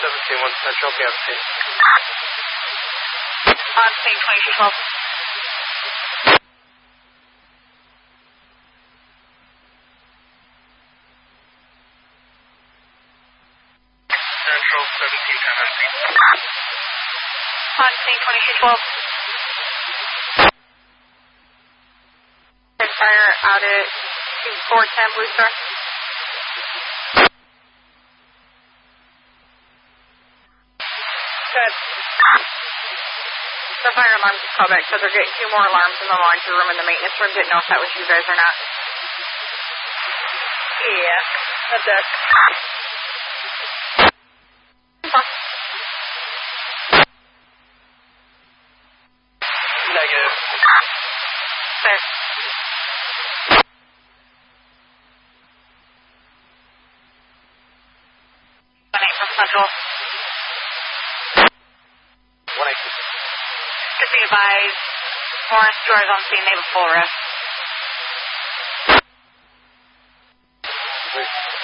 17, 1 Central, PFC. On scene 2212. Central 17, on scene. On scene 2212. Fire out at 410 Blue Star. Good. The fire alarm just called back, so they're getting 2 more alarms in the laundry room and the maintenance room. Didn't know if that was you guys or not. Yeah, that's it. Negative. There. From Central. 180. Just be advised, Morris Stores on scene, they have a full rest. Wait.